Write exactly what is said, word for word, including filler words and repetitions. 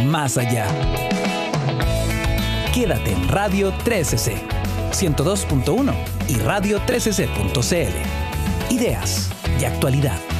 más allá. Quédate en Radio trece ce, ciento dos punto uno y radio trece ce punto ce ele. Ideas y actualidad.